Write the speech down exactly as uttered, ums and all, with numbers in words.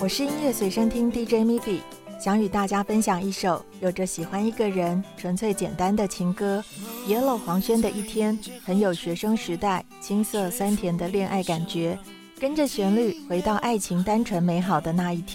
我是音乐随身听 D J Midi， 想与大家分享一首有着喜欢一个人纯粹简单的情歌。Yellow 黄轩的一天，很有学生时代青涩酸甜的恋爱感觉，跟着旋律回到爱情单纯美好的那一天。